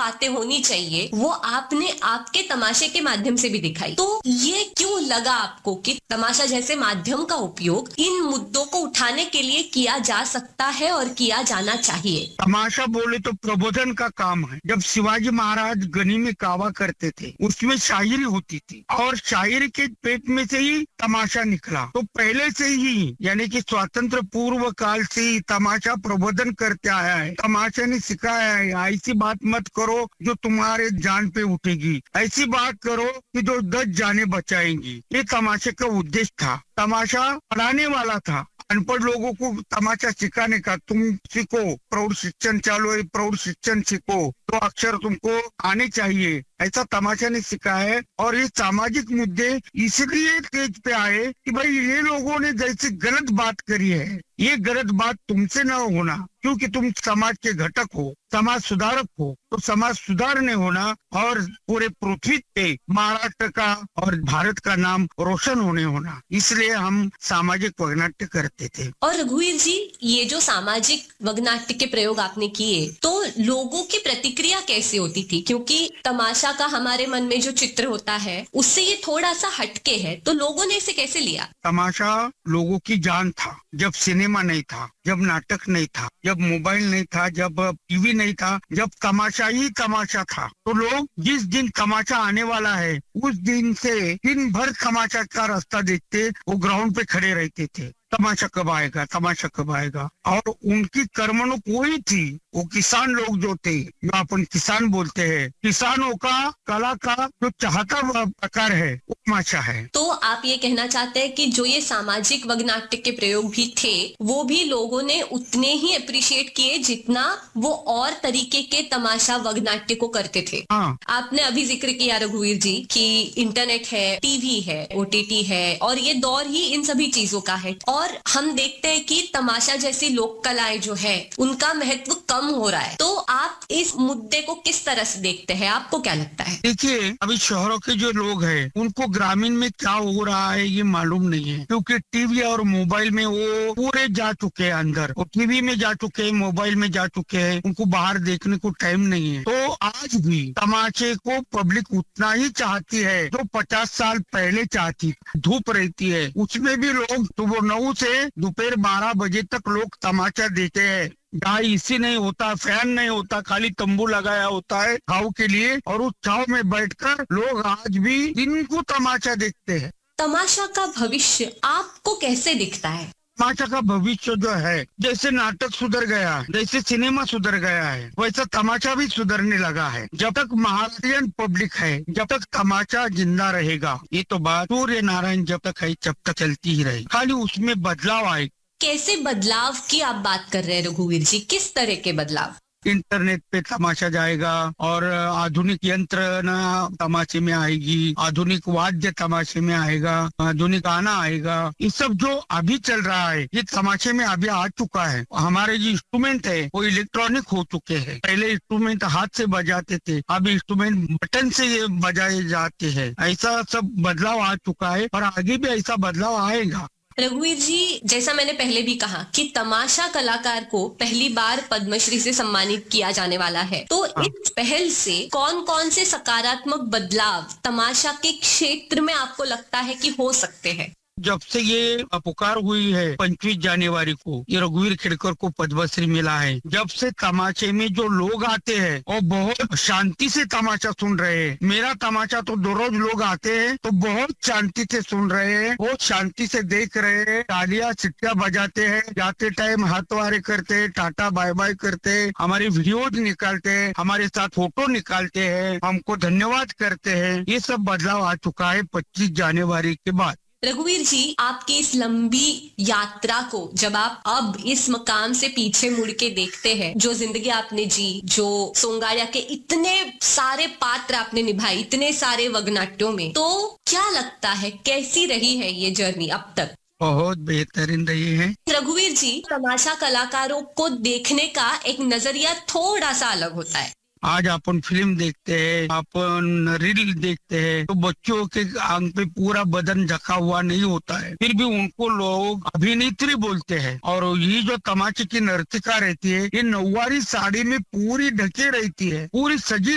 बातें होनी चाहिए वो आपने आपके तमाशे के माध्यम से भी दिखाई। तो ये क्यों लगा आपको कि तमाशा जैसे माध्यम का उपयोग इन मुद्दों को उठाने के लिए किया जा सकता है और किया जाना चाहिए? तमाशा बोले तो प्रबोधन का काम है। जब शिवाजी महाराज गनी में कावा करते थे उसमें शायरी होती थी और शायरी के पेट में से ही तमाशा निकला। तो पहले से ही यानी कि स्वातंत्र पूर्व काल से ही तमाशा प्रबोधन करते आया है। तमाशा ने सिखाया है ऐसी बात मत करो जो तुम्हारे जान पे उठेगी, ऐसी बात करो कि जो 10 जाने बचाएंगी। ये तमाशे का उद्देश्य था। तमाशा पढ़ाने वाला था, अनपढ़ लोगों को तमाशा सिखाने का। तुम सीखो, प्रौढ़ शिक्षण चालू है, प्रौढ़ शिक्षण सीखो तो अक्षर तुमको आने चाहिए, ऐसा तमाशा ने सिखाया है। और ये सामाजिक मुद्दे इसलिए तेज पे आए कि भाई ये लोगों ने जैसे गलत बात करी है, ये गलत बात तुमसे न होना, क्योंकि तुम समाज के घटक हो, समाज सुधारक हो, तो समाज सुधारने होना और पूरे पृथ्वी पे महाराष्ट्र का और भारत का नाम रोशन होने होना, इसलिए हम सामाजिक वगनाट्य करते थे। और रघुवीर जी, ये जो सामाजिक वगनाट्य के प्रयोग आपने किए तो लोगों की प्रतिक्रिया कैसी होती थी? क्योंकि तमाशा का हमारे मन में जो चित्र होता है उससे ये थोड़ा सा हटके है, तो लोगों ने इसे कैसे लिया? तमाशा लोगों की जान था। जब सिनेमा नहीं था, जब नाटक नहीं था, जब मोबाइल नहीं था, जब टीवी नहीं था, जब तमाशा ही तमाशा था, तो लोग जिस दिन तमाशा आने वाला है उस दिन से दिन भर तमाशा का रास्ता देखते, वो ग्राउंड पे खड़े रहते थे। तमाशा कब आएगा, तमाशा कब आएगा। और उनकी कर्मणुक वही थी, वो किसान लोग जो थे, जो अपन किसान बोलते हैं, किसानों का कला का जो चाहता प्रकार है वो तमाशा है। तो आप ये कहना चाहते हैं कि जो ये सामाजिक वगनाट्य के प्रयोग भी थे वो भी लोगों ने उतने ही अप्रिशिएट किए जितना वो और तरीके के तमाशा वगनाट्य को करते थे। हाँ। आपने अभी जिक्र किया रघुवीर जी कि इंटरनेट है, टीवी है, ओटीटी है और ये दौर ही इन सभी चीजों का है। और हम देखते हैं कि तमाशा जैसी लोक कलाएं जो है उनका महत्व कम हो रहा है। तो आप इस मुद्दे को किस तरह से देखते हैं? आपको क्या लगता है? देखिए, अभी शहरों के जो लोग हैं उनको ग्रामीण में क्या हो रहा है ये मालूम नहीं है, क्योंकि टीवी और मोबाइल में वो पूरे जा चुके हैं अंदर। वो टीवी में जा चुके हैं, मोबाइल में जा चुके हैं, उनको बाहर देखने को टाइम नहीं है। तो आज भी तमाशे को पब्लिक उतना ही चाहती है जो 50 साल पहले चाहती। धूप रहती है उसमें भी लोग सुबह 9 से दोपहर 12 बजे तक लोग तमाशा देखते हैं। जहाँ एसी नहीं होता, फैन नहीं होता, खाली तंबू लगाया होता है छाव के लिए, और उस छाव में बैठकर लोग आज भी दिन को तमाशा देखते हैं। तमाशा का भविष्य आपको कैसे दिखता है? तमाशा का भविष्य जो है, जैसे नाटक सुधर गया है, जैसे सिनेमा सुधर गया है, वैसा तमाशा भी सुधरने लगा है। जब तक महाराष्ट्रियन पब्लिक है, जब तक तमाशा जिंदा रहेगा, ये तो बात सूर्य नारायण जब तक है जब तक चलती ही रहेगी, खाली उसमें बदलाव आएगा। कैसे बदलाव की आप बात कर रहे हैं रघुवीर जी? किस तरह के बदलाव? इंटरनेट पे तमाशा जाएगा और आधुनिक यंत्र तमाशे में आएगी, आधुनिक वाद्य तमाशे में आएगा, आधुनिक गाना आएगा। ये सब जो अभी चल रहा है ये तमाशे में अभी आ चुका है। हमारे जो इंस्ट्रूमेंट है वो इलेक्ट्रॉनिक हो चुके हैं। पहले इंस्ट्रूमेंट हाथ से बजाते थे, अब इंस्ट्रूमेंट बटन से ये बजाए जाते हैं। ऐसा सब बदलाव आ चुका है और आगे भी ऐसा बदलाव आएगा। रघुवीर जी, जैसा मैंने पहले भी कहा कि तमाशा कलाकार को पहली बार पद्मश्री से सम्मानित किया जाने वाला है, तो इस पहल से कौन कौन से सकारात्मक बदलाव तमाशा के क्षेत्र में आपको लगता है कि हो सकते हैं? जब से ये पुकार हुई है 25 जनवरी को ये रघुवीर खेड़कर को पद्मश्री मिला है, जब से तमाशे में जो लोग आते हैं और बहुत शांति से तमाशा सुन रहे हैं। मेरा तमाशा तो दो रोज लोग आते हैं तो बहुत शांति से सुन रहे हैं, बहुत शांति से देख रहे हैं, तालियां सिट्टियां बजाते हैं, जाते टाइम हाथ वारे करते हैं, टाटा बाय बाय करते हैं, हमारी वीडियोज निकालते हैं, हमारे साथ फोटो निकालते हैं, हमको धन्यवाद करते हैं। ये सब बदलाव आ चुका है 25 जनवरी के बाद। रघुवीर जी, आपकी इस लंबी यात्रा को जब आप अब इस मकाम से पीछे मुड़ के देखते हैं, जो जिंदगी आपने जी, जो सोंगाड़िया के इतने सारे पात्र आपने निभाए, इतने सारे वगनाट्यों में, तो क्या लगता है कैसी रही है ये जर्नी अब तक? बहुत बेहतरीन रही है। रघुवीर जी, तमाशा कलाकारों को देखने का एक नजरिया थोड़ा सा अलग होता है। आज अपन फिल्म देखते हैं, अपन रील देखते हैं, तो बच्चों के आंख पे पूरा बदन ढका हुआ नहीं होता है, फिर भी उनको लोग अभिनेत्री बोलते हैं। और ये जो तमाशे की नर्तिका रहती है, ये नौवारी साड़ी में पूरी ढकी रहती है, पूरी सजी